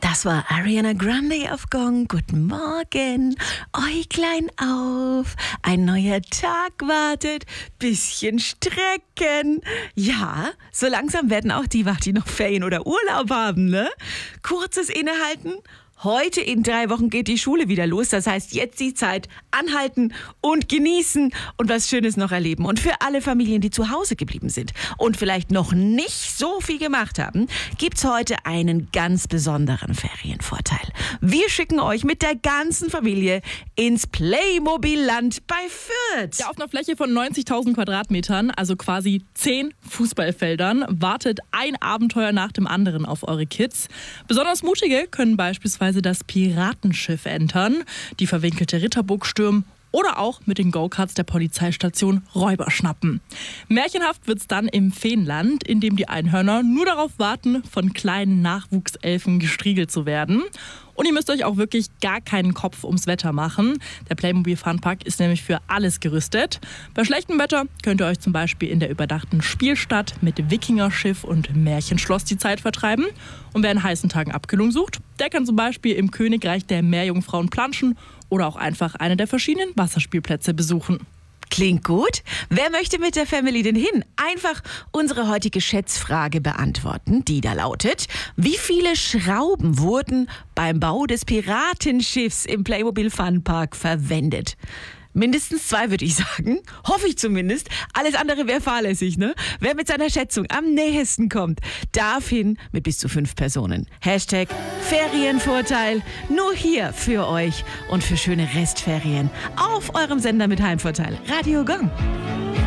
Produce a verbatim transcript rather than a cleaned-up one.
Das war Ariana Grande auf Gong. Guten Morgen, Äuglein auf, ein neuer Tag wartet, bisschen strecken. Ja, so langsam werden auch die wach, die noch Ferien oder Urlaub haben, ne? Kurzes Innehalten. Heute in drei Wochen geht die Schule wieder los. Das heißt, jetzt die Zeit anhalten und genießen und was Schönes noch erleben. Und für alle Familien, die zu Hause geblieben sind und vielleicht noch nicht so viel gemacht haben, gibt's heute einen ganz besonderen Ferienvorteil. Wir schicken euch mit der ganzen Familie ins Playmobil-Land bei Fürth. Ja, auf einer Fläche von neunzigtausend Quadratmetern, also quasi zehn Fußballfeldern, wartet ein Abenteuer nach dem anderen auf eure Kids. Besonders Mutige können beispielsweise das Piratenschiff entern, die verwinkelte Ritterburg stürmen oder auch mit den Go-Karts der Polizeistation Räuber schnappen. Märchenhaft wird's dann im Feenland, in dem die Einhörner nur darauf warten, von kleinen Nachwuchselfen gestriegelt zu werden. Und ihr müsst euch auch wirklich gar keinen Kopf ums Wetter machen. Der Playmobil Funpark ist nämlich für alles gerüstet. Bei schlechtem Wetter könnt ihr euch zum Beispiel in der überdachten Spielstadt mit Wikingerschiff und Märchenschloss die Zeit vertreiben. Und wer in heißen Tagen Abkühlung sucht, der kann zum Beispiel im Königreich der Meerjungfrauen planschen oder auch einfach eine der verschiedenen Wasserspielplätze besuchen. Klingt gut. Wer möchte mit der Family denn hin? Einfach unsere heutige Schätzfrage beantworten, die da lautet: Wie viele Schrauben wurden beim Bau des Piratenschiffs im Playmobil Funpark verwendet? Mindestens zwei, würde ich sagen. Hoffe ich zumindest. Alles andere wäre fahrlässig, ne? Wer mit seiner Schätzung am nächsten kommt, darf hin mit bis zu fünf Personen. Hashtag Ferienvorteil. Nur hier für euch und für schöne Restferien auf eurem Sender mit Heimvorteil. Radio Gong.